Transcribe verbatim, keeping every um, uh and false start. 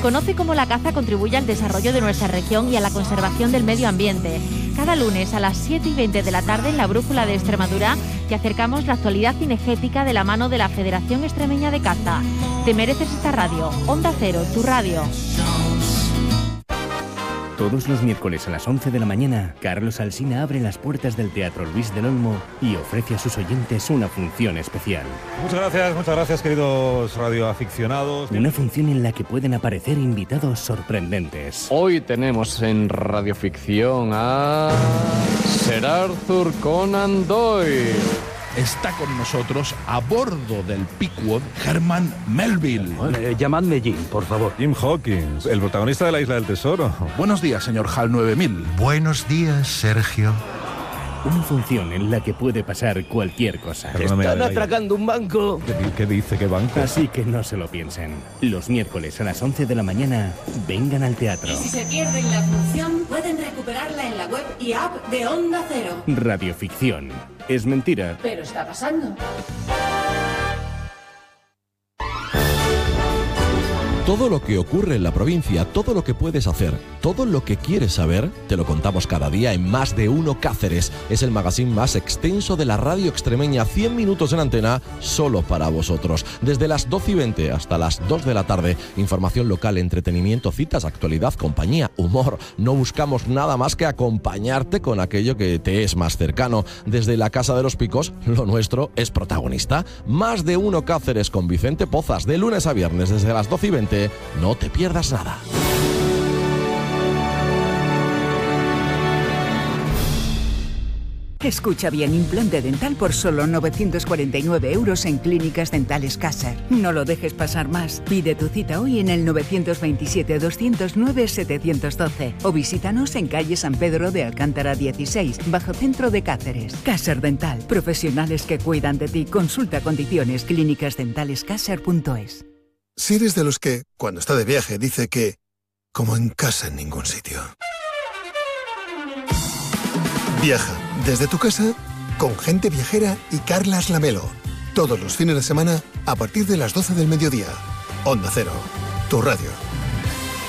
Conoce cómo la caza contribuye al desarrollo de nuestra región y a la conservación del medio ambiente. Cada lunes a las siete y veinte de la tarde en la Brújula de Extremadura te acercamos la actualidad cinegética de la mano de la Federación Extremeña de Caza. Te mereces esta radio. Onda Cero, tu radio. Todos los miércoles a las once de la mañana, Carlos Alsina abre las puertas del Teatro Luis del Olmo y ofrece a sus oyentes una función especial. Muchas gracias, muchas gracias, queridos radioaficionados. Una función en la que pueden aparecer invitados sorprendentes. Hoy tenemos en radioficción a Sir Arthur Conan Doyle. Está con nosotros, a bordo del Pequod, Herman Melville. Eh, llamadme Jim, por favor. Jim Hawkins, el protagonista de La Isla del Tesoro. Buenos días, señor Hal nueve mil. Buenos días, Sergio. Una función en la que puede pasar cualquier cosa. Están atracando un banco. ¿Qué, qué dice? ¿Qué banco? Así que no se lo piensen. Los miércoles a las once de la mañana, vengan al teatro. Y si se pierden la función, pueden recuperarla en la web y app de Onda Cero. Radioficción. Es mentira. Pero está pasando. Todo lo que ocurre en la provincia, todo lo que puedes hacer, todo lo que quieres saber, te lo contamos cada día en Más de Uno Cáceres. Es el magazín más extenso de la radio extremeña, cien minutos en antena, solo para vosotros. Desde las doce y veinte hasta las dos de la tarde, información local, entretenimiento, citas, actualidad, compañía, humor. No buscamos nada más que acompañarte con aquello que te es más cercano. Desde la Casa de los Picos, lo nuestro es protagonista. Más de Uno Cáceres con Vicente Pozas, de lunes a viernes desde las doce y veinte. No te pierdas nada. Escucha bien, implante dental por solo novecientos cuarenta y nueve euros en Clínicas Dentales Caser. No lo dejes pasar más. Pide tu cita hoy en el nueve dos siete, dos cero nueve, siete uno dos o visítanos en calle San Pedro de Alcántara dieciséis, bajo centro de Cáceres. Caser Dental, profesionales que cuidan de ti. Consulta condiciones. clínicas dentales caser punto es. Si eres de los que, cuando está de viaje, dice que como en casa en ningún sitio. Viaja desde tu casa con Gente Viajera y Carlas Lamelo. Todos los fines de semana a partir de las doce del mediodía. Onda Cero, tu radio.